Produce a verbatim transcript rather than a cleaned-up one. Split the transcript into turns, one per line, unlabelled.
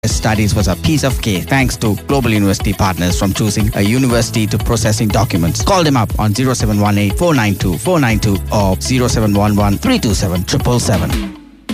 Studies was a piece of cake thanks to Global University Partners from choosing a university to processing documents. Call them up on zero seven one eight, four nine two, four nine two or zero seven one one, three two seven, seven seven seven.